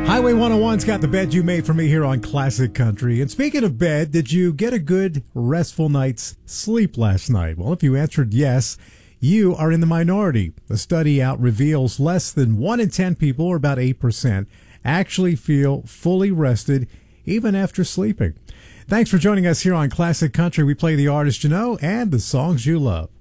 Highway 101's got the bed you made for me here on Classic Country. And speaking of bed, did you get a good, restful night's sleep last night? Well, if you answered yes, you are in the minority. A study out reveals less than 1 in 10 people, or about 8%, actually feel fully rested even after sleeping. Thanks for joining us here on Classic Country. We play the artists you know and the songs you love.